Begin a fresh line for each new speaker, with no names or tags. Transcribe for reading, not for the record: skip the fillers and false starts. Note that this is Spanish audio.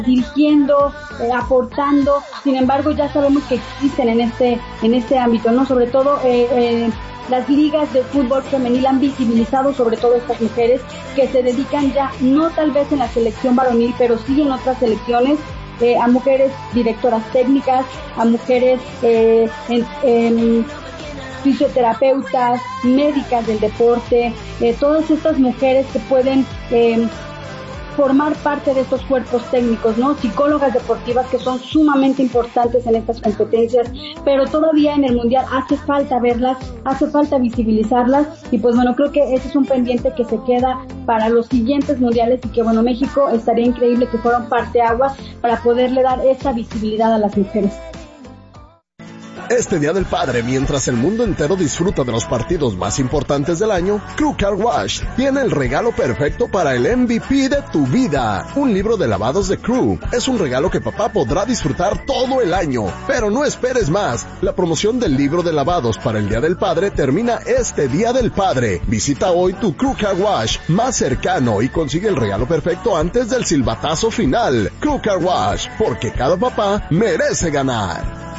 dirigiendo, aportando. Sin embargo, ya sabemos que existen en este ámbito, ¿no? Sobre todo las ligas de fútbol femenil han visibilizado sobre todo estas mujeres que se dedican ya, no tal vez en la selección varonil, pero sí en otras selecciones, a mujeres directoras técnicas, a mujeres fisioterapeutas, médicas del deporte, todas estas mujeres que pueden formar parte de estos cuerpos técnicos, ¿no? Psicólogas deportivas que son sumamente importantes en estas competencias, pero todavía en el Mundial hace falta verlas, hace falta visibilizarlas, y pues bueno, creo que ese es un pendiente que se queda para los siguientes mundiales, y que bueno, México estaría increíble que fuera un parteaguas para poderle dar esa visibilidad a las mujeres.
Este Día del Padre, mientras el mundo entero disfruta de los partidos más importantes del año, Crew Car Wash tiene el regalo perfecto para el MVP de tu vida. Un libro de lavados de Crew. Es un regalo que papá podrá disfrutar todo el año. Pero no esperes más. La promoción del libro de lavados para el Día del Padre termina este Día del Padre. Visita hoy tu Crew Car Wash más cercano y consigue el regalo perfecto antes del silbatazo final. Crew Car Wash, porque cada papá merece ganar.